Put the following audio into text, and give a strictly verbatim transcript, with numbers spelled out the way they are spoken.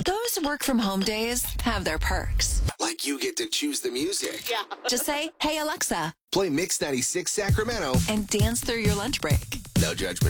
Those work from home days have their perks. Like you get to choose the music. Yeah. Just say, hey, Alexa, Play Mix ninety-six Sacramento. and dance through your lunch break. No judgment